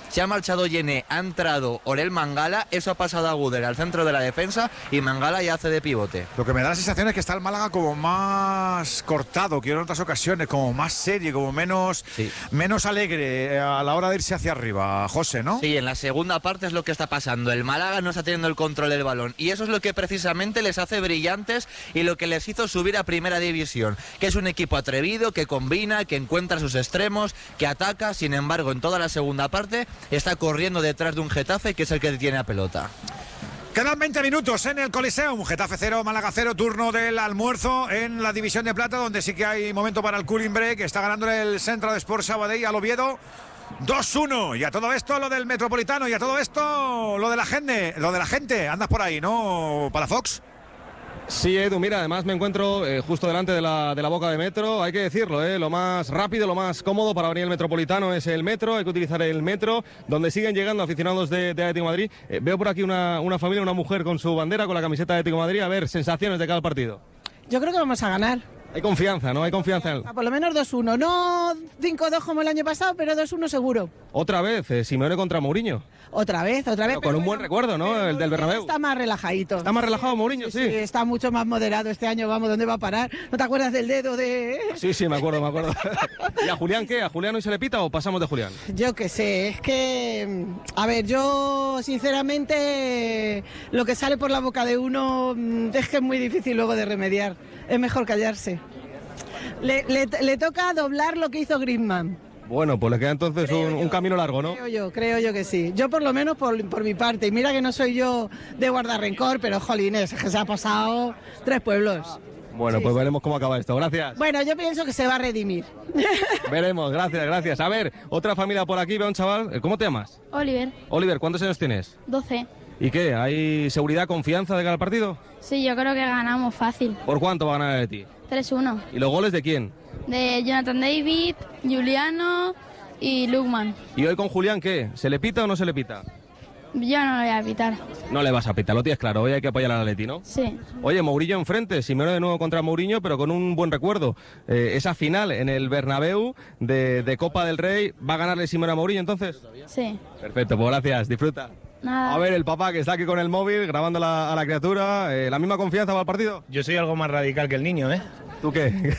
se ha marchado Yené, ha entrado Orel Mangala, eso ha pasado a Guder al centro de la defensa y Mangala ya hace de pivote. Lo que me da la sensación es que está el Málaga como más cortado que en otras ocasiones, como más serio, como menos alegre a la hora de irse hacia arriba, José, ¿no? Sí, en la segunda parte es lo que está pasando. El Málaga no está teniendo el control del balón y eso es lo que precisamente les hace brillantes y lo que les hizo subir a Primera División, que es un equipo atrevido, que combina, que encuentra sus extremos, que ataca. Sin embargo, en toda la segunda parte está corriendo detrás de un Getafe que es el que tiene a pelota. Quedan 20 minutos en el Coliseum. Getafe 0, Málaga 0, turno del almuerzo en la División de Plata, donde sí que hay momento para el cooling break. Está ganando el Centro de Sport Sabadell al Oviedo 2-1. Y a todo esto lo del Metropolitano, y a todo esto lo de la gente. Andas por ahí, ¿no, Palafox? Sí, Edu, mira, además me encuentro justo delante de la boca de metro. Hay que decirlo, lo más rápido, lo más cómodo para venir al Metropolitano es el metro. Hay que utilizar el metro, donde siguen llegando aficionados de Atlético de Madrid. Veo por aquí una familia, una mujer con su bandera, con la camiseta de Atlético de Madrid. A ver, sensaciones de cada partido. Yo creo que vamos a ganar. Hay confianza, ¿no? Hay confianza en él. Por lo menos 2-1. No 5-2 como el año pasado, pero 2-1 seguro. Otra vez, Simeone contra Mourinho. Otra vez. Pero con un buen recuerdo, ¿no? El del Bernabéu. Está más relajadito. ¿Está más relajado Mourinho? Sí. Está mucho más moderado este año. Vamos, ¿dónde va a parar? ¿No te acuerdas del dedo de...? Sí, me acuerdo. ¿Y a Julián qué? ¿A Julián hoy se le pita o pasamos de Julián? Yo qué sé, es que... A ver, yo sinceramente lo que sale por la boca de uno es que es muy difícil luego de remediar. Es mejor callarse. Le toca doblar lo que hizo Griezmann. Bueno, pues le queda entonces un camino largo, ¿no? Creo yo que sí. Yo por lo menos por mi parte. Y mira que no soy yo de guardar rencor, pero jolines, es que se ha pasado 3 pueblos. Bueno, pues veremos cómo acaba esto. Gracias. Bueno, yo pienso que se va a redimir. Veremos, gracias. A ver, otra familia por aquí, veo un chaval. ¿Cómo te llamas? Oliver, ¿cuántos años tienes? 12. ¿Y qué? ¿Hay seguridad, confianza de cara al partido? Sí, yo creo que ganamos fácil. ¿Por cuánto va a ganar el Atleti? 3-1. ¿Y los goles de quién? De Jonathan David, Juliano y Lukman. ¿Y hoy con Julián qué? ¿Se le pita o no se le pita? Yo no le voy a pitar. No le vas a pitar, lo tienes claro. Hoy hay que apoyar al Atleti, ¿no? Sí. Oye, Mourinho enfrente, Simeone de nuevo contra Mourinho, pero con un buen recuerdo. Esa final en el Bernabéu de Copa del Rey, ¿va a ganarle Simeone a Mourinho entonces? Sí. Perfecto, pues gracias, disfruta. Nada. A ver, el papá que está aquí con el móvil grabando a la criatura, ¿la misma confianza va al partido? Yo soy algo más radical que el niño, ¿eh? ¿Tú qué?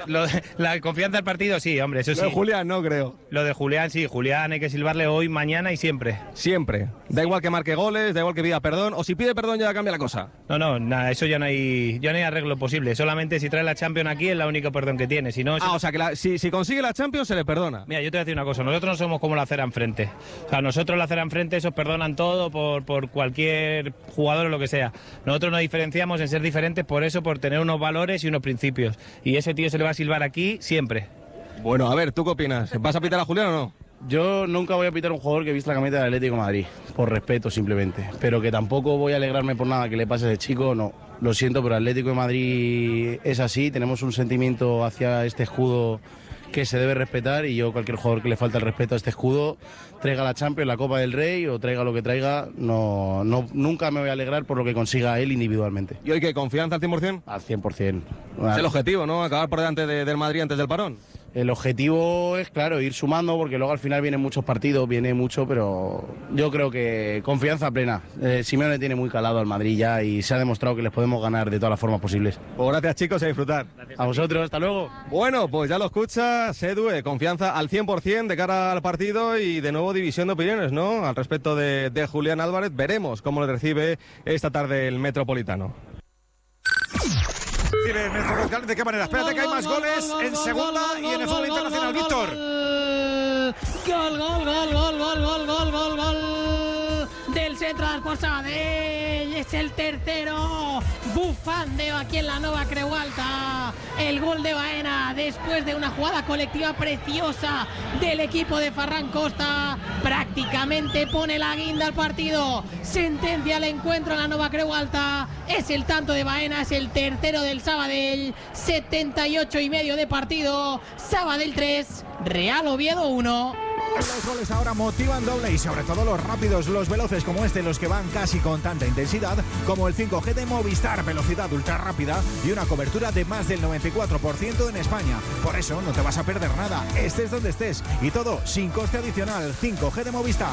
La confianza del partido, sí, hombre, eso sí. Lo de Julián no, creo. Lo de Julián, sí. Julián hay que silbarle hoy, mañana y siempre. Siempre. Da igual que marque goles, da igual que pida perdón, o si pide perdón ya cambia la cosa. No, nada, eso ya no hay arreglo posible. Solamente si trae la Champions aquí es la única perdón que tiene. Si no, o sea que si consigue la Champions se le perdona. Mira, yo te voy a decir una cosa, nosotros no somos como la acera enfrente. O sea, nosotros la acera enfrente, esos perdonan todo por cualquier jugador o lo que sea. Nosotros nos diferenciamos en ser diferentes por eso, por tener unos valores y unos principios. Y ese tío se le va a silbar aquí siempre. Bueno, a ver, ¿tú qué opinas? ¿Vas a pitar a Julián o no? Yo nunca voy a pitar a un jugador que viste la camiseta del Atlético de Madrid, por respeto simplemente. Pero que tampoco voy a alegrarme por nada que le pase a ese chico, no. Lo siento, pero el Atlético de Madrid es así, tenemos un sentimiento hacia este escudo que se debe respetar, y yo cualquier jugador que le falta el respeto a este escudo, traiga la Champions, la Copa del Rey o traiga lo que traiga, nunca me voy a alegrar por lo que consiga él individualmente. ¿Y hoy qué? ¿Confianza al 100%? Al 100%. Es el objetivo, ¿no? Acabar por delante del Madrid antes del parón. El objetivo es, claro, ir sumando, porque luego al final vienen muchos partidos, viene mucho, pero yo creo que confianza plena. Simeone tiene muy calado al Madrid ya y se ha demostrado que les podemos ganar de todas las formas posibles. Pues gracias, chicos, y a disfrutar. Gracias a vosotros, hasta luego. Bueno, pues ya lo escuchas, Edu, confianza al 100% de cara al partido y de nuevo división de opiniones, ¿no? Al respecto de Julián Álvarez, veremos cómo le recibe esta tarde el Metropolitano. ¿De qué manera? Espérate que hay más goles en segunda y en el fútbol internacional. Víctor. Gol del Centro de Sport Sabadell. Es el tercero bufandeo aquí en la Nova Creu Alta. El gol de Baena después de una jugada colectiva preciosa del equipo de Ferran Costa. Prácticamente pone la guinda al partido. Sentencia el encuentro en la Nova Creu Alta. Es el tanto de Baena, es el tercero del Sabadell. 78,5 de partido. Sabadell 3, Real Oviedo 1. Los goles ahora motivan doble, y sobre todo los rápidos, los veloces como este, los que van casi con tanta intensidad como el 5G de Movistar, velocidad ultra rápida y una cobertura de más del 94% en España. Por eso no te vas a perder nada, estés donde estés, y todo sin coste adicional. 5G de Movistar.